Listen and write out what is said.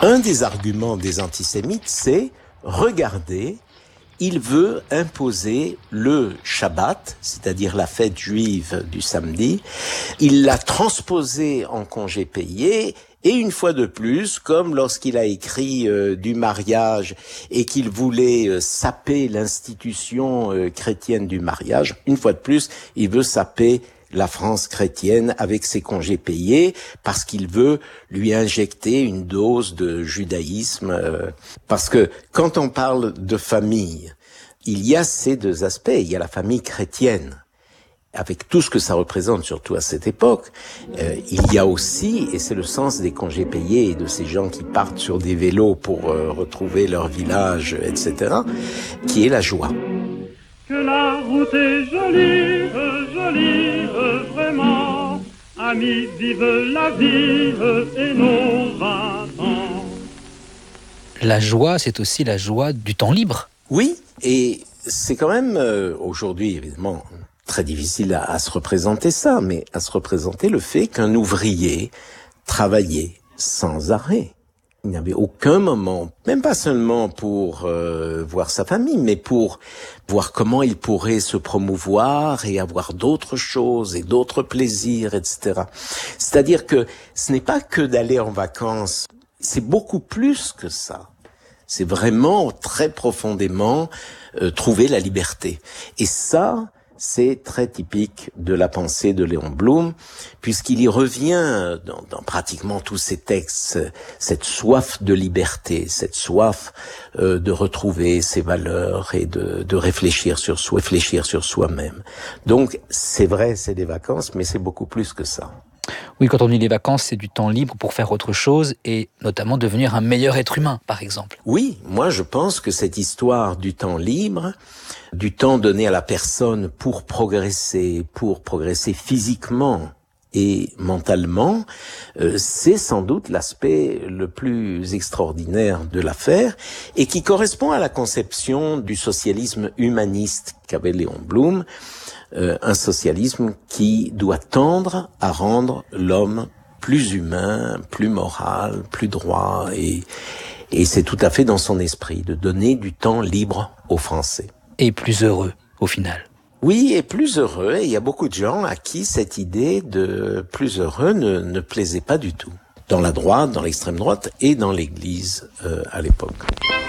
Un des arguments des antisémites, c'est « Regardez, il veut imposer le Shabbat, c'est-à-dire la fête juive du samedi. Il l'a transposé en congé payé et une fois de plus, comme lorsqu'il a écrit du mariage et qu'il voulait saper l'institution chrétienne du mariage, une fois de plus, il veut saper la France chrétienne avec ses congés payés parce qu'il veut lui injecter une dose de judaïsme. Parce que quand on parle de famille, il y a ces deux aspects. Il y a la famille chrétienne, avec tout ce que ça représente, surtout à cette époque. Il y a aussi, et c'est le sens des congés payés et de ces gens qui partent sur des vélos pour retrouver leur village, etc., qui est la joie. Que la route est jolie, jolie, vraiment. Amis, vive la vie et nos 20 ans. La joie, c'est aussi la joie du temps libre. Oui, et c'est quand même, aujourd'hui, évidemment, très difficile à se représenter ça, mais à se représenter le fait qu'un ouvrier travaillait sans arrêt. Il n'y avait aucun moment, même pas seulement pour voir sa famille, mais pour voir comment il pourrait se promouvoir et avoir d'autres choses et d'autres plaisirs, etc. C'est-à-dire que ce n'est pas que d'aller en vacances, c'est beaucoup plus que ça. C'est vraiment très profondément trouver la liberté. Et ça, c'est très typique de la pensée de Léon Blum, puisqu'il y revient dans pratiquement tous ses textes, cette soif de liberté, cette soif de retrouver ses valeurs et de réfléchir sur soi-même. Donc, c'est vrai, c'est des vacances, mais c'est beaucoup plus que ça. Oui, quand on dit les vacances, c'est du temps libre pour faire autre chose et notamment devenir un meilleur être humain, par exemple. Oui, moi je pense que cette histoire du temps libre, du temps donné à la personne pour progresser physiquement et mentalement, c'est sans doute l'aspect le plus extraordinaire de l'affaire et qui correspond à la conception du socialisme humaniste qu'avait Léon Blum, un socialisme qui doit tendre à rendre l'homme plus humain, plus moral, plus droit, et c'est tout à fait dans son esprit de donner du temps libre aux Français. Et plus heureux, au final. Oui, et plus heureux, et il y a beaucoup de gens à qui cette idée de plus heureux ne plaisait pas du tout. Dans la droite, dans l'extrême droite et dans l'Église à l'époque.